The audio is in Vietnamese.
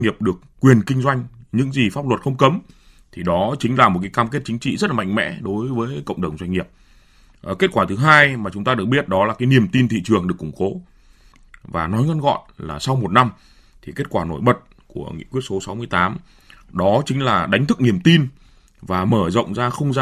nghiệp được quyền kinh doanh những gì pháp luật không cấm, thì đó chính là một cái cam kết chính trị rất là mạnh mẽ đối với cộng đồng doanh nghiệp. Kết quả thứ hai mà chúng ta được biết đó là cái niềm tin thị trường được củng cố. Và nói ngắn gọn là sau một năm thì kết quả nổi bật của nghị quyết số 68 đó chính là đánh thức niềm tin và mở rộng ra không gian